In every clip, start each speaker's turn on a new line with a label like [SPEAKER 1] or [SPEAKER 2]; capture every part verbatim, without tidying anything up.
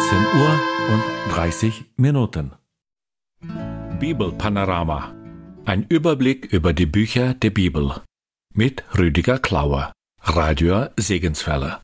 [SPEAKER 1] achtzehn Uhr und dreißig Minuten. Bibelpanorama. Ein Überblick über die Bücher der Bibel. Mit Rüdiger Klauer, Radio Segenswelle.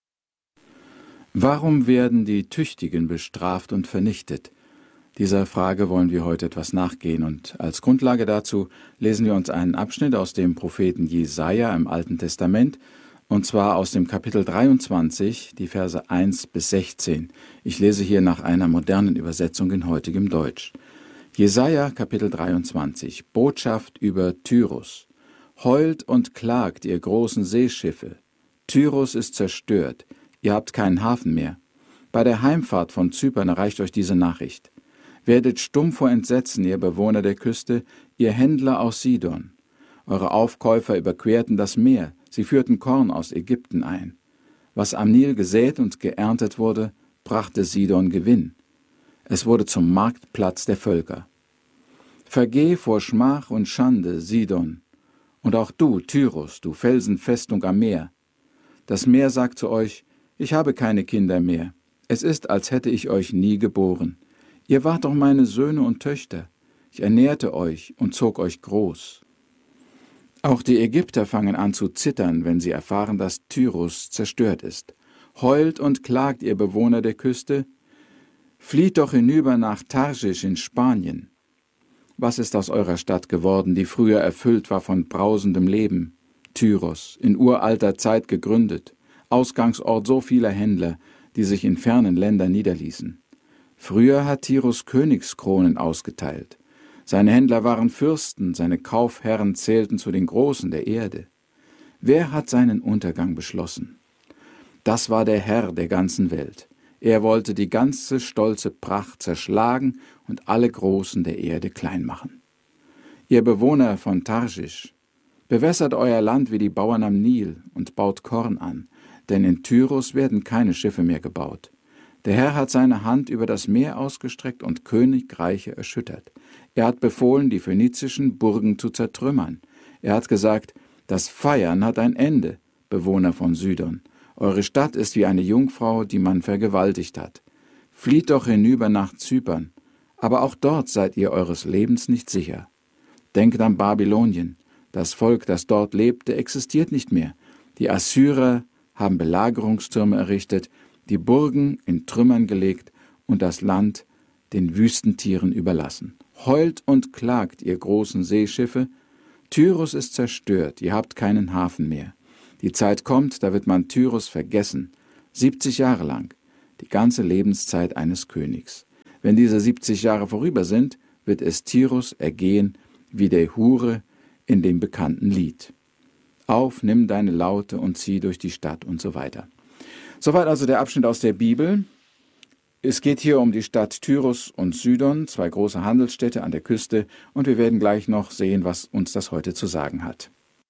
[SPEAKER 2] Warum werden die Tüchtigen bestraft und vernichtet? Dieser Frage wollen wir heute etwas nachgehen, und als Grundlage dazu lesen wir uns einen Abschnitt aus dem Propheten Jesaja im Alten Testament, und zwar aus dem Kapitel dreiundzwanzig, die Verse eins bis sechzehn. Ich lese hier nach einer modernen Übersetzung in heutigem Deutsch. Jesaja, Kapitel dreiundzwanzig, Botschaft über Tyrus. Heult und klagt, ihr großen Seeschiffe. Tyrus ist zerstört, ihr habt keinen Hafen mehr. Bei der Heimfahrt von Zypern erreicht euch diese Nachricht. Werdet stumm vor Entsetzen, ihr Bewohner der Küste, ihr Händler aus Sidon. Eure Aufkäufer überquerten das Meer, sie führten Korn aus Ägypten ein. Was am Nil gesät und geerntet wurde, brachte Sidon Gewinn. Es wurde zum Marktplatz der Völker. Vergeh vor Schmach und Schande, Sidon. Und auch du, Tyrus, du Felsenfestung am Meer. Das Meer sagt zu euch, ich habe keine Kinder mehr. Es ist, als hätte ich euch nie geboren. Ihr wart doch meine Söhne und Töchter. Ich ernährte euch und zog euch groß. Auch die Ägypter fangen an zu zittern, wenn sie erfahren, dass Tyrus zerstört ist. Heult und klagt, ihr Bewohner der Küste. Flieht doch hinüber nach Tarschisch in Spanien. Was ist aus eurer Stadt geworden, die früher erfüllt war von brausendem Leben? Tyros, in uralter Zeit gegründet, Ausgangsort so vieler Händler, die sich in fernen Ländern niederließen. Früher hat Tyros Königskronen ausgeteilt. Seine Händler waren Fürsten, seine Kaufherren zählten zu den Großen der Erde. Wer hat seinen Untergang beschlossen? Das war der Herr der ganzen Welt. Er wollte die ganze stolze Pracht zerschlagen und alle Großen der Erde klein machen. Ihr Bewohner von Tarschisch, bewässert euer Land wie die Bauern am Nil und baut Korn an, denn in Tyrus werden keine Schiffe mehr gebaut. Der Herr hat seine Hand über das Meer ausgestreckt und Königreiche erschüttert. Er hat befohlen, die phönizischen Burgen zu zertrümmern. Er hat gesagt, das Feiern hat ein Ende, Bewohner von Sidon. Eure Stadt ist wie eine Jungfrau, die man vergewaltigt hat. Flieht doch hinüber nach Zypern, aber auch dort seid ihr eures Lebens nicht sicher. Denkt an Babylonien. Das Volk, das dort lebte, existiert nicht mehr. Die Assyrer haben Belagerungstürme errichtet, die Burgen in Trümmern gelegt und das Land den Wüstentieren überlassen. Heult und klagt, ihr großen Seeschiffe. Tyrus ist zerstört, ihr habt keinen Hafen mehr. Die Zeit kommt, da wird man Tyrus vergessen. siebzig Jahre lang, die ganze Lebenszeit eines Königs. Wenn diese siebzig Jahre vorüber sind, wird es Tyrus ergehen wie der Hure in dem bekannten Lied. Auf, nimm deine Laute und zieh durch die Stadt und so weiter. Soweit also der Abschnitt aus der Bibel. Es geht hier um die Stadt Tyrus und Sidon, zwei große Handelsstädte an der Küste, und wir werden gleich noch sehen, was uns das heute zu sagen hat.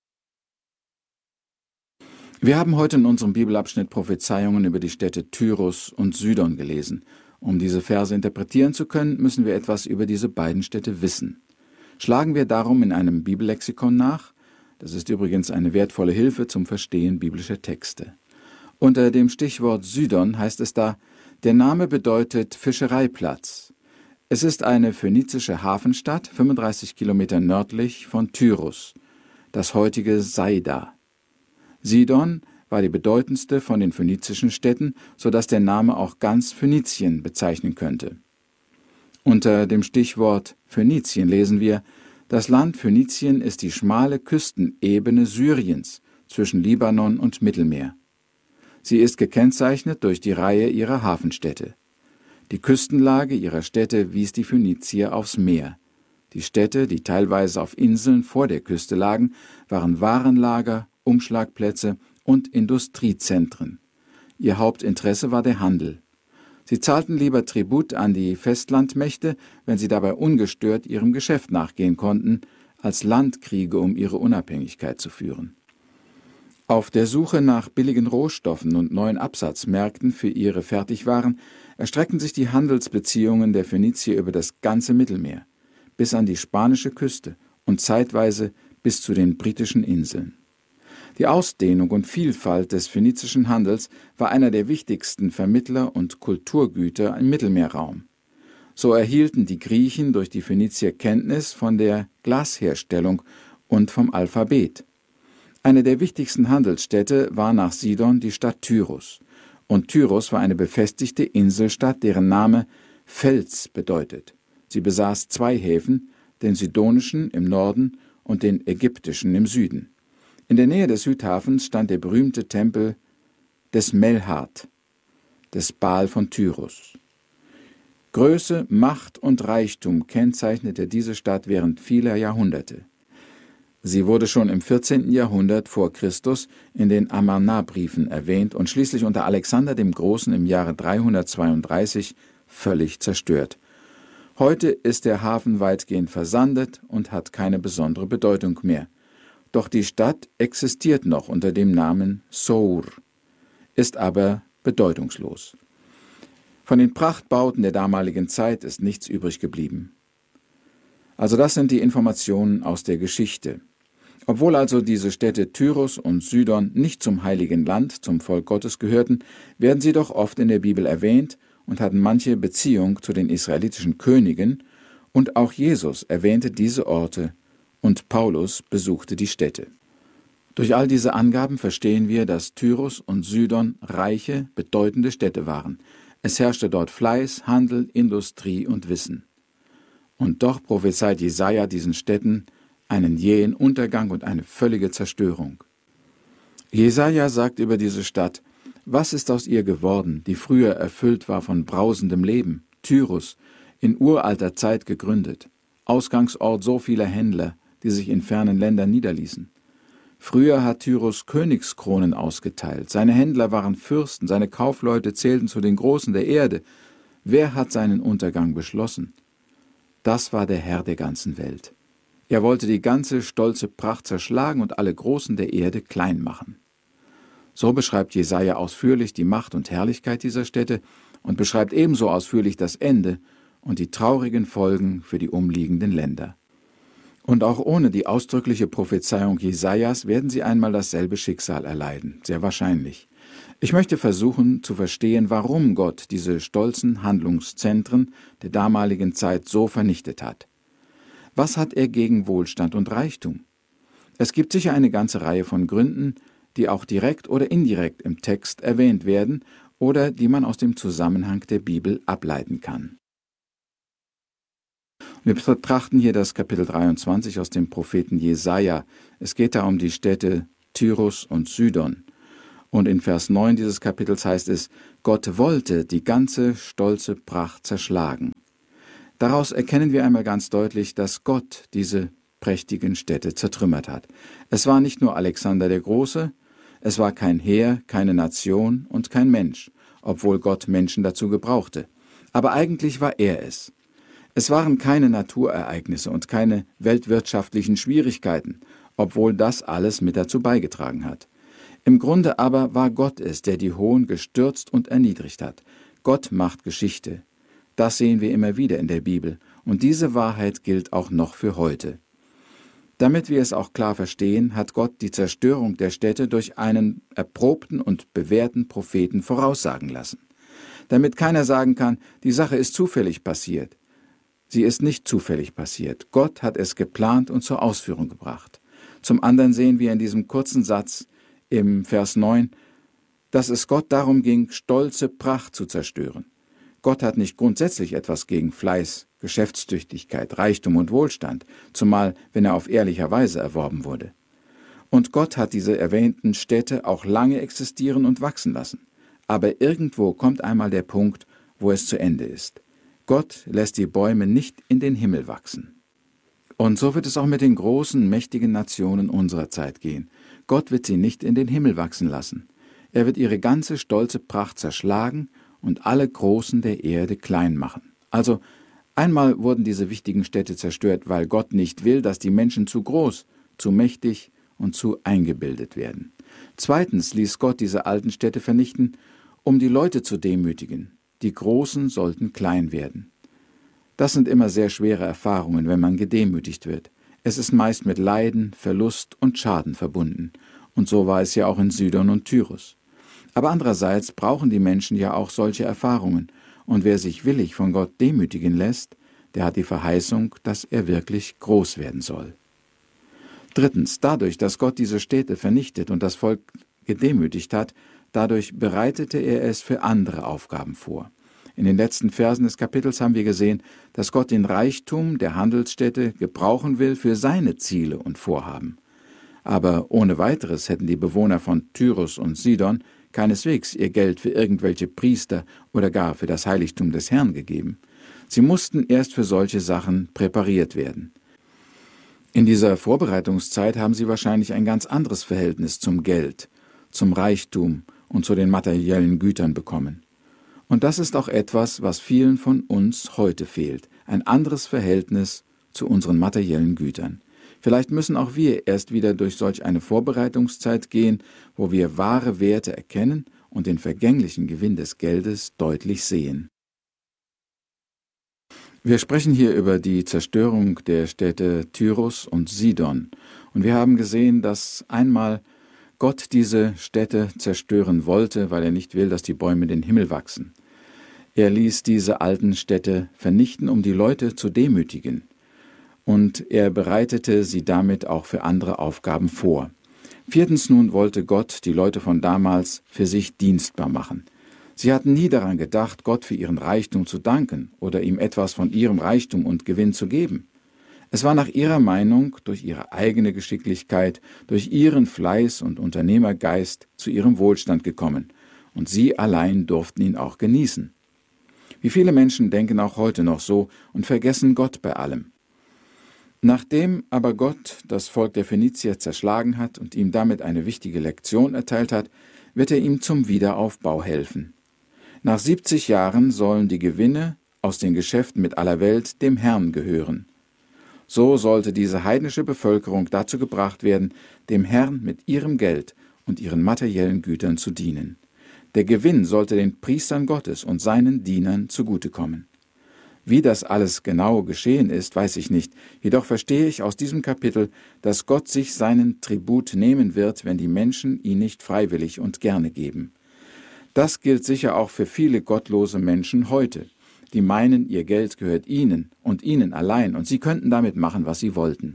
[SPEAKER 2] Wir haben heute in unserem Bibelabschnitt Prophezeiungen über die Städte Tyrus und Sidon gelesen. Um diese Verse interpretieren zu können, müssen wir etwas über diese beiden Städte wissen. Schlagen wir darum in einem Bibellexikon nach. Das ist übrigens eine wertvolle Hilfe zum Verstehen biblischer Texte. Unter dem Stichwort Sidon heißt es da, der Name bedeutet Fischereiplatz. Es ist eine phönizische Hafenstadt, fünfunddreißig Kilometer nördlich von Tyrus, das heutige Saida. Sidon war die bedeutendste von den phönizischen Städten, sodass der Name auch ganz Phönizien bezeichnen könnte. Unter dem Stichwort Phönizien lesen wir, das Land Phönizien ist die schmale Küstenebene Syriens zwischen Libanon und Mittelmeer. Sie ist gekennzeichnet durch die Reihe ihrer Hafenstädte. Die Küstenlage ihrer Städte wies die Phönizier aufs Meer. Die Städte, die teilweise auf Inseln vor der Küste lagen, waren Warenlager, Umschlagplätze und Industriezentren. Ihr Hauptinteresse war der Handel. Sie zahlten lieber Tribut an die Festlandmächte, wenn sie dabei ungestört ihrem Geschäft nachgehen konnten, als Landkriege um ihre Unabhängigkeit zu führen. Auf der Suche nach billigen Rohstoffen und neuen Absatzmärkten für ihre Fertigwaren erstreckten sich die Handelsbeziehungen der Phönizier über das ganze Mittelmeer, bis an die spanische Küste und zeitweise bis zu den britischen Inseln. Die Ausdehnung und Vielfalt des phönizischen Handels war einer der wichtigsten Vermittler und Kulturgüter im Mittelmeerraum. So erhielten die Griechen durch die Phönizier Kenntnis von der Glasherstellung und vom Alphabet. Eine der wichtigsten Handelsstädte war nach Sidon die Stadt Tyrus. Und Tyrus war eine befestigte Inselstadt, deren Name Fels bedeutet. Sie besaß zwei Häfen, den sidonischen im Norden und den ägyptischen im Süden. In der Nähe des Südhafens stand der berühmte Tempel des Melhart, des Baal von Tyrus. Größe, Macht und Reichtum kennzeichnete diese Stadt während vieler Jahrhunderte. Sie wurde schon im vierzehnten Jahrhundert vor Christus in den Amarna-Briefen erwähnt und schließlich unter Alexander dem Großen im Jahre dreihundertzweiunddreißig völlig zerstört. Heute ist der Hafen weitgehend versandet und hat keine besondere Bedeutung mehr. Doch die Stadt existiert noch unter dem Namen Sour, ist aber bedeutungslos. Von den Prachtbauten der damaligen Zeit ist nichts übrig geblieben. Also das sind die Informationen aus der Geschichte. Obwohl also diese Städte Tyrus und Sidon nicht zum Heiligen Land, zum Volk Gottes gehörten, werden sie doch oft in der Bibel erwähnt und hatten manche Beziehung zu den israelitischen Königen, und auch Jesus erwähnte diese Orte und Paulus besuchte die Städte. Durch all diese Angaben verstehen wir, dass Tyrus und Sidon reiche, bedeutende Städte waren. Es herrschte dort Fleiß, Handel, Industrie und Wissen. Und doch prophezeit Jesaja diesen Städten einen jähen Untergang und eine völlige Zerstörung. Jesaja sagt über diese Stadt: Was ist aus ihr geworden, die früher erfüllt war von brausendem Leben? Tyrus, in uralter Zeit gegründet, Ausgangsort so vieler Händler, die sich in fernen Ländern niederließen. Früher hat Tyrus Königskronen ausgeteilt, seine Händler waren Fürsten, seine Kaufleute zählten zu den Großen der Erde. Wer hat seinen Untergang beschlossen? Das war der Herr der ganzen Welt. Er wollte die ganze stolze Pracht zerschlagen und alle Großen der Erde klein machen. So beschreibt Jesaja ausführlich die Macht und Herrlichkeit dieser Städte und beschreibt ebenso ausführlich das Ende und die traurigen Folgen für die umliegenden Länder. Und auch ohne die ausdrückliche Prophezeiung Jesajas werden sie einmal dasselbe Schicksal erleiden, sehr wahrscheinlich. Ich möchte versuchen zu verstehen, warum Gott diese stolzen Handlungszentren der damaligen Zeit so vernichtet hat. Was hat er gegen Wohlstand und Reichtum? Es gibt sicher eine ganze Reihe von Gründen, die auch direkt oder indirekt im Text erwähnt werden oder die man aus dem Zusammenhang der Bibel ableiten kann. Wir betrachten hier das Kapitel dreiundzwanzig aus dem Propheten Jesaja. Es geht da um die Städte Tyrus und Sidon. Und in Vers neun dieses Kapitels heißt es: Gott wollte die ganze stolze Pracht zerschlagen. Daraus erkennen wir einmal ganz deutlich, dass Gott diese prächtigen Städte zertrümmert hat. Es war nicht nur Alexander der Große, es war kein Heer, keine Nation und kein Mensch, obwohl Gott Menschen dazu gebrauchte. Aber eigentlich war er es. Es waren keine Naturereignisse und keine weltwirtschaftlichen Schwierigkeiten, obwohl das alles mit dazu beigetragen hat. Im Grunde aber war Gott es, der die Hohen gestürzt und erniedrigt hat. Gott macht Geschichte. Das sehen wir immer wieder in der Bibel, und diese Wahrheit gilt auch noch für heute. Damit wir es auch klar verstehen, hat Gott die Zerstörung der Städte durch einen erprobten und bewährten Propheten voraussagen lassen. Damit keiner sagen kann, die Sache ist zufällig passiert. Sie ist nicht zufällig passiert. Gott hat es geplant und zur Ausführung gebracht. Zum anderen sehen wir in diesem kurzen Satz im Vers neun, dass es Gott darum ging, stolze Pracht zu zerstören. Gott hat nicht grundsätzlich etwas gegen Fleiß, Geschäftstüchtigkeit, Reichtum und Wohlstand, zumal wenn er auf ehrlicher Weise erworben wurde. Und Gott hat diese erwähnten Städte auch lange existieren und wachsen lassen. Aber irgendwo kommt einmal der Punkt, wo es zu Ende ist. Gott lässt die Bäume nicht in den Himmel wachsen. Und so wird es auch mit den großen, mächtigen Nationen unserer Zeit gehen. Gott wird sie nicht in den Himmel wachsen lassen. Er wird ihre ganze stolze Pracht zerschlagen und alle Großen der Erde klein machen. Also, einmal wurden diese wichtigen Städte zerstört, weil Gott nicht will, dass die Menschen zu groß, zu mächtig und zu eingebildet werden. Zweitens ließ Gott diese alten Städte vernichten, um die Leute zu demütigen. Die Großen sollten klein werden. Das sind immer sehr schwere Erfahrungen, wenn man gedemütigt wird. Es ist meist mit Leiden, Verlust und Schaden verbunden. und so war es ja auch in Sidon und Tyrus. Aber andererseits brauchen die Menschen ja auch solche Erfahrungen, und wer sich willig von Gott demütigen lässt, der hat die Verheißung, dass er wirklich groß werden soll. Drittens, dadurch, dass Gott diese Städte vernichtet und das Volk gedemütigt hat, dadurch bereitete er es für andere Aufgaben vor. In den letzten Versen des Kapitels haben wir gesehen, dass Gott den Reichtum der Handelsstädte gebrauchen will für seine Ziele und Vorhaben. Aber ohne weiteres hätten die Bewohner von Tyrus und Sidon keineswegs ihr Geld für irgendwelche Priester oder gar für das Heiligtum des Herrn gegeben. Sie mussten erst für solche Sachen präpariert werden. In dieser Vorbereitungszeit haben sie wahrscheinlich ein ganz anderes Verhältnis zum Geld, zum Reichtum und zu den materiellen Gütern bekommen. Und das ist auch etwas, was vielen von uns heute fehlt, ein anderes Verhältnis zu unseren materiellen Gütern. Vielleicht müssen auch wir erst wieder durch solch eine Vorbereitungszeit gehen, wo wir wahre Werte erkennen und den vergänglichen Gewinn des Geldes deutlich sehen. Wir sprechen hier über die Zerstörung der Städte Tyrus und Sidon. Und wir haben gesehen, dass einmal Gott diese Städte zerstören wollte, weil er nicht will, dass die Bäume in den Himmel wachsen. Er ließ diese alten Städte vernichten, um die Leute zu demütigen. Und er bereitete sie damit auch für andere Aufgaben vor. Viertens nun wollte Gott die Leute von damals für sich dienstbar machen. Sie hatten nie daran gedacht, Gott für ihren Reichtum zu danken oder ihm etwas von ihrem Reichtum und Gewinn zu geben. Es war nach ihrer Meinung durch ihre eigene Geschicklichkeit, durch ihren Fleiß und Unternehmergeist zu ihrem Wohlstand gekommen, und sie allein durften ihn auch genießen. Wie viele Menschen denken auch heute noch so und vergessen Gott bei allem. Nachdem aber Gott das Volk der Phönizier zerschlagen hat und ihm damit eine wichtige Lektion erteilt hat, wird er ihm zum Wiederaufbau helfen. Nach siebzig Jahren sollen die Gewinne aus den Geschäften mit aller Welt dem Herrn gehören. So sollte diese heidnische Bevölkerung dazu gebracht werden, dem Herrn mit ihrem Geld und ihren materiellen Gütern zu dienen. Der Gewinn sollte den Priestern Gottes und seinen Dienern zugutekommen. Wie das alles genau geschehen ist, weiß ich nicht, jedoch verstehe ich aus diesem Kapitel, dass Gott sich seinen Tribut nehmen wird, wenn die Menschen ihn nicht freiwillig und gerne geben. Das gilt sicher auch für viele gottlose Menschen heute, die meinen, ihr Geld gehört ihnen und ihnen allein und sie könnten damit machen, was sie wollten.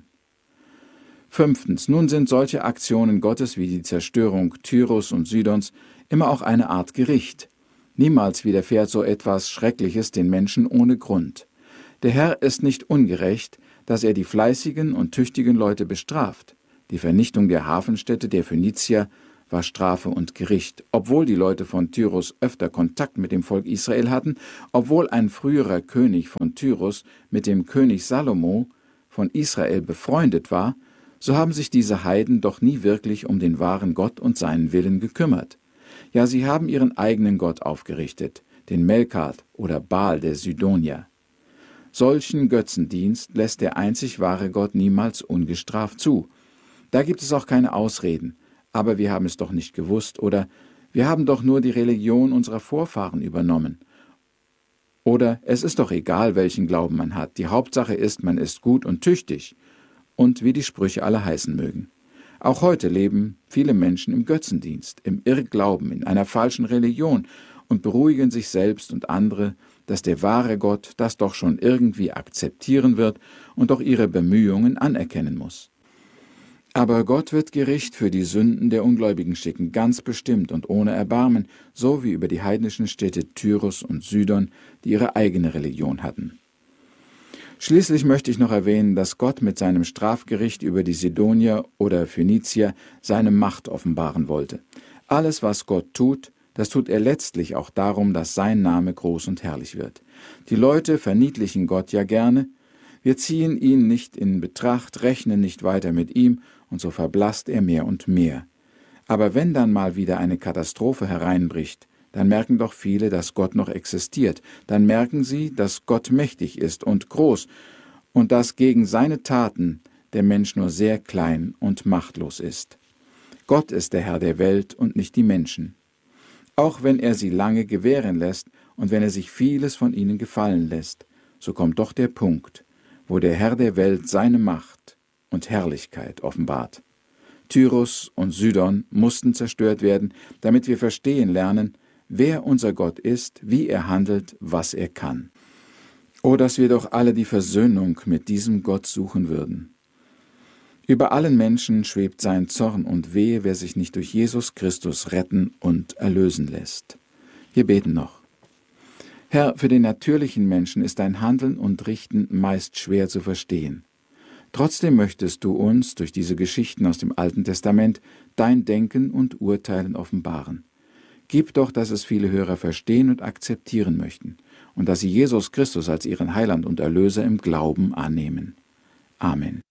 [SPEAKER 2] Fünftens, nun sind solche Aktionen Gottes wie die Zerstörung Tyrus und Sidons immer auch eine Art Gericht. Niemals widerfährt so etwas Schreckliches den Menschen ohne Grund. Der Herr ist nicht ungerecht, dass er die fleißigen und tüchtigen Leute bestraft. Die Vernichtung der Hafenstädte der Phönizier war Strafe und Gericht, obwohl die Leute von Tyrus öfter Kontakt mit dem Volk Israel hatten, obwohl ein früherer König von Tyrus mit dem König Salomo von Israel befreundet war, so haben sich diese Heiden doch nie wirklich um den wahren Gott und seinen Willen gekümmert. Ja, sie haben ihren eigenen Gott aufgerichtet, den Melkart oder Baal der Sidonier. Solchen Götzendienst lässt der einzig wahre Gott niemals ungestraft zu. Da gibt es auch keine Ausreden. Aber wir haben es doch nicht gewusst, oder wir haben doch nur die Religion unserer Vorfahren übernommen. Oder es ist doch egal, welchen Glauben man hat. Die Hauptsache ist, man ist gut und tüchtig. Und wie die Sprüche alle heißen mögen. Auch heute leben viele Menschen im Götzendienst, im Irrglauben, in einer falschen Religion und beruhigen sich selbst und andere, dass der wahre Gott das doch schon irgendwie akzeptieren wird und auch ihre Bemühungen anerkennen muss. Aber Gott wird Gericht für die Sünden der Ungläubigen schicken, ganz bestimmt und ohne Erbarmen, so wie über die heidnischen Städte Tyrus und Sidon, die ihre eigene Religion hatten. Schließlich möchte ich noch erwähnen, dass Gott mit seinem Strafgericht über die Sidonier oder Phönizier seine Macht offenbaren wollte. Alles, was Gott tut, das tut er letztlich auch darum, dass sein Name groß und herrlich wird. Die Leute verniedlichen Gott ja gerne. Wir ziehen ihn nicht in Betracht, rechnen nicht weiter mit ihm, und so verblasst er mehr und mehr. Aber wenn dann mal wieder eine Katastrophe hereinbricht, dann merken doch viele, dass Gott noch existiert. Dann merken sie, dass Gott mächtig ist und groß und dass gegen seine Taten der Mensch nur sehr klein und machtlos ist. Gott ist der Herr der Welt und nicht die Menschen. Auch wenn er sie lange gewähren lässt und wenn er sich vieles von ihnen gefallen lässt, so kommt doch der Punkt, wo der Herr der Welt seine Macht und Herrlichkeit offenbart. Tyrus und Sidon mussten zerstört werden, damit wir verstehen lernen, wer unser Gott ist, wie er handelt, was er kann. Oh, dass wir doch alle die Versöhnung mit diesem Gott suchen würden. Über allen Menschen schwebt sein Zorn und wehe, wer sich nicht durch Jesus Christus retten und erlösen lässt. Wir beten noch. Herr, für den natürlichen Menschen ist dein Handeln und Richten meist schwer zu verstehen. Trotzdem möchtest du uns durch diese Geschichten aus dem Alten Testament dein Denken und Urteilen offenbaren. Gib doch, dass es viele Hörer verstehen und akzeptieren möchten und dass sie Jesus Christus als ihren Heiland und Erlöser im Glauben annehmen. Amen.